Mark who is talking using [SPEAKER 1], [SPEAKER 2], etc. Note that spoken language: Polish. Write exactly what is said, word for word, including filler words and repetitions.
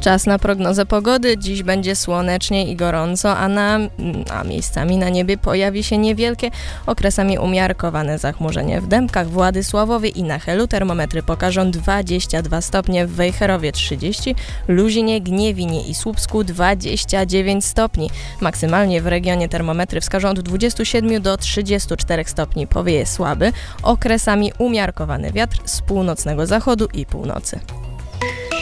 [SPEAKER 1] Czas na prognozę pogody. Dziś będzie słonecznie i gorąco, a, na, a miejscami na niebie pojawi się niewielkie, okresami umiarkowane zachmurzenie. W Dębkach, Władysławowie i na Helu termometry pokażą dwadzieścia dwa stopnie, w Wejherowie trzydzieści, Luzinie, Gniewinie i Słupsku dwadzieścia dziewięć stopni. Maksymalnie w regionie termometry wskażą od dwudziestu siedmiu do trzydziestu czterech stopni. Powieje słaby, okresami umiarkowany wiatr z północnego zachodu i północy.